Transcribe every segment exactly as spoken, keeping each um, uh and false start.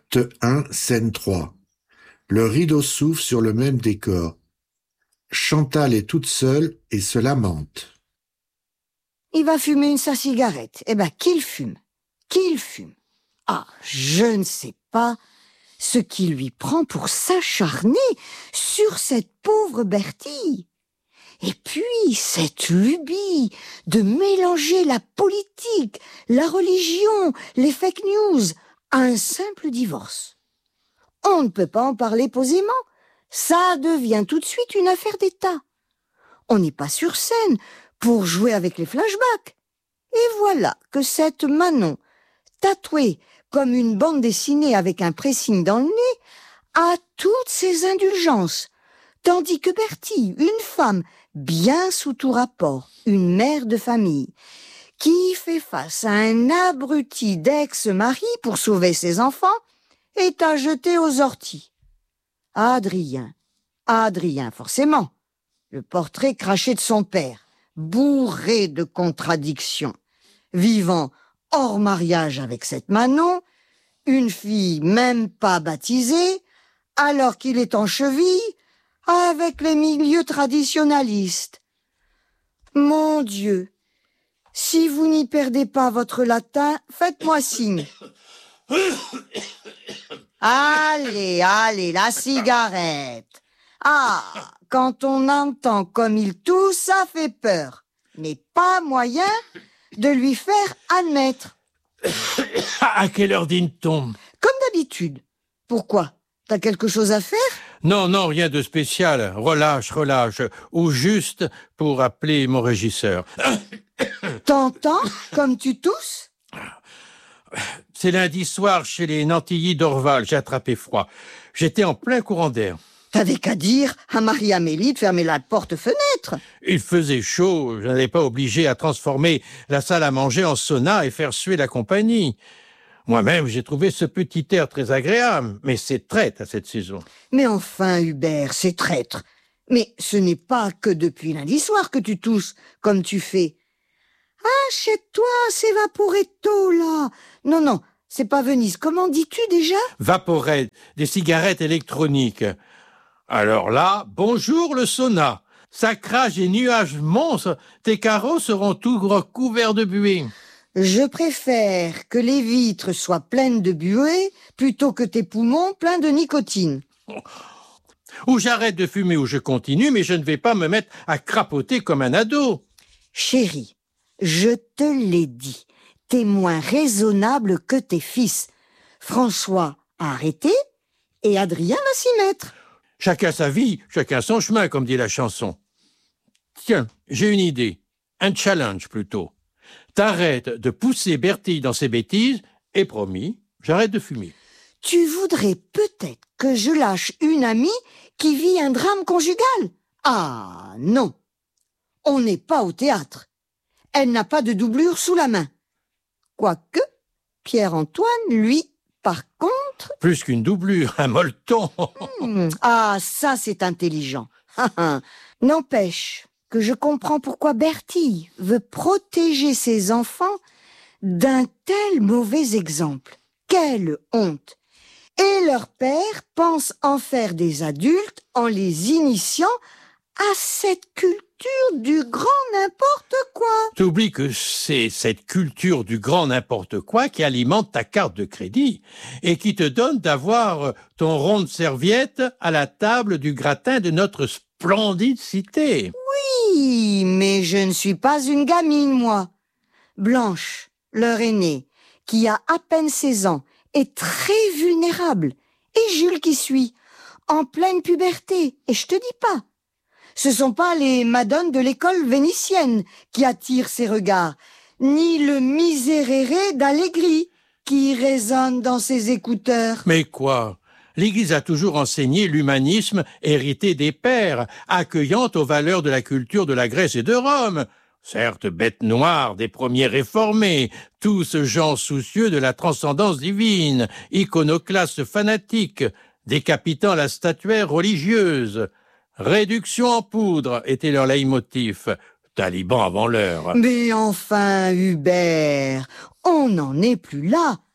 Acte un, scène trois. Le rideau s'ouvre sur le même décor. Chantal est toute seule et se lamente. Il va fumer une sa cigarette. Eh ben, qu'il fume. Qu'il fume. Ah, je ne sais pas ce qui lui prend pour s'acharner sur cette pauvre Bertille. Et puis, cette lubie de mélanger la politique, la religion, les fake news à un simple divorce. On ne peut pas en parler posément. Ça devient tout de suite une affaire d'État. On n'est pas sur scène pour jouer avec les flashbacks. Et voilà que cette Manon, tatouée comme une bande dessinée avec un pressing dans le nez, a toutes ses indulgences, tandis que Bertille, une femme bien sous tout rapport, une mère de famille, qui fait face à un abruti d'ex-mari pour sauver ses enfants, est à jeter aux orties. Adrien, Adrien, forcément, le portrait craché de son père, bourré de contradictions, vivant hors mariage avec cette Manon, une fille même pas baptisée, alors qu'il est en cheville avec les milieux traditionnalistes. Mon Dieu, si vous n'y perdez pas votre latin, faites-moi signe. Allez, allez, la cigarette. Ah, quand on entend comme il tousse, ça fait peur. Mais pas moyen de lui faire admettre. À quelle heure dîne-t-on? Comme d'habitude. Pourquoi? T'as quelque chose à faire? Non, non, rien de spécial. Relâche, relâche. Ou juste pour appeler mon régisseur. T'entends comme tu tousses? C'est lundi soir chez les Nantilly d'Orval. J'ai attrapé froid. J'étais en plein courant d'air. T'avais qu'à dire à Marie-Amélie de fermer la porte-fenêtre. Il faisait chaud. Je n'allais pas obligé à transformer la salle à manger en sauna et faire suer la compagnie. Moi-même, j'ai trouvé ce petit air très agréable, mais c'est traître à cette saison. Mais enfin, Hubert, c'est traître. Mais ce n'est pas que depuis lundi soir que tu tousses, comme tu fais. Achète-toi, c'est Vaporetto, là. Non, non, c'est pas Venise. Comment dis-tu déjà? Vaporette, des cigarettes électroniques. Alors là, bonjour le sauna. Sacrage et nuages monstres, tes carreaux seront tout recouverts de buée. Je préfère que les vitres soient pleines de buée plutôt que tes poumons pleins de nicotine. Ou j'arrête de fumer ou je continue, mais je ne vais pas me mettre à crapoter comme un ado. Chérie, je te l'ai dit, t'es moins raisonnable que tes fils. François a arrêté et Adrien va s'y mettre. Chacun sa vie, chacun son chemin, comme dit la chanson. Tiens, j'ai une idée. Un challenge plutôt. T'arrêtes de pousser Bertille dans ses bêtises et promis, j'arrête de fumer. Tu voudrais peut-être que je lâche une amie qui vit un drame conjugal? Ah non, on n'est pas au théâtre. Elle n'a pas de doublure sous la main. Quoique, Pierre-Antoine, lui, par contre... Plus qu'une doublure, un molleton. Hmm, ah, ça c'est intelligent. N'empêche que je comprends pourquoi Bertille veut protéger ses enfants d'un tel mauvais exemple. Quelle honte! Et leur père pense en faire des adultes en les initiant à cette culture du grand n'importe quoi. T'oublies que c'est cette culture du grand n'importe quoi qui alimente ta carte de crédit et qui te donne d'avoir ton rond de serviette à la table du gratin de notre splendide cité. Oui, mais je ne suis pas une gamine, moi. Blanche, leur aînée, qui a à peine seize ans, est très vulnérable. Et Jules qui suit, en pleine puberté, et je te dis pas. Ce sont pas les madones de l'école vénitienne qui attirent ses regards, ni le miserere d'Allegri qui résonne dans ses écouteurs. Mais quoi? L'Église a toujours enseigné l'humanisme hérité des pères, accueillant aux valeurs de la culture de la Grèce et de Rome. Certes, bête noire des premiers réformés, tous gens soucieux de la transcendance divine, iconoclastes fanatiques, décapitant la statuaire religieuse. Réduction en poudre était leur leitmotiv. Taliban avant l'heure. Mais enfin, Hubert, on n'en est plus là.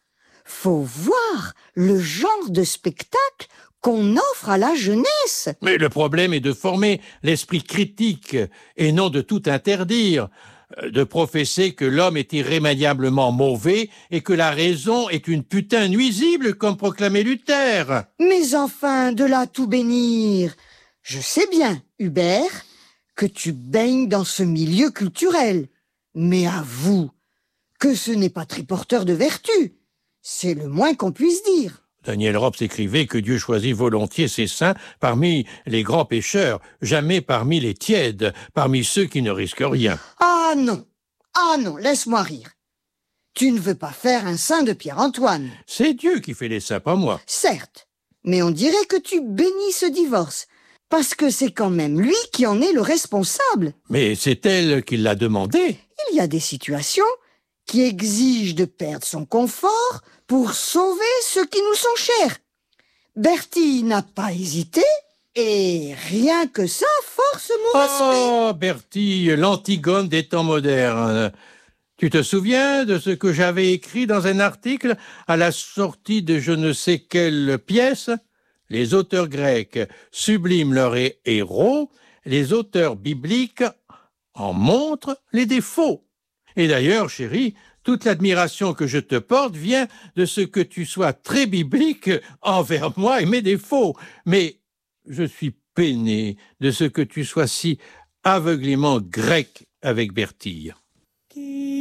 faut voir le genre de spectacle qu'on offre à la jeunesse. Mais le problème est de former l'esprit critique et non de tout interdire, de professer que l'homme est irrémédiablement mauvais et que la raison est une putain nuisible, comme proclamait Luther. Mais enfin, de là tout bénir. Je sais bien, Hubert, que tu baignes dans ce milieu culturel. Mais avoue que ce n'est pas très porteur de vertu. C'est le moins qu'on puisse dire. Daniel Rops écrivait que Dieu choisit volontiers ses saints parmi les grands pécheurs, jamais parmi les tièdes, parmi ceux qui ne risquent rien. Ah non, ah non, laisse-moi rire. Tu ne veux pas faire un saint de Pierre-Antoine. C'est Dieu qui fait les saints, pas moi. Certes, mais on dirait que tu bénis ce divorce, parce que c'est quand même lui qui en est le responsable. Mais c'est elle qui l'a demandé. Il y a des situations qui exigent de perdre son confort pour sauver ceux qui nous sont chers. Bertie n'a pas hésité, et rien que ça force mon respect. Oh, Bertie, l'Antigone des temps modernes. Tu te souviens de ce que j'avais écrit dans un article à la sortie de je ne sais quelle pièce? Les auteurs grecs subliment leurs hé- héros, les auteurs bibliques en montrent les défauts. Et d'ailleurs, chérie, toute l'admiration que je te porte vient de ce que tu sois très biblique envers moi et mes défauts. Mais je suis peiné de ce que tu sois si aveuglément grec avec Bertille.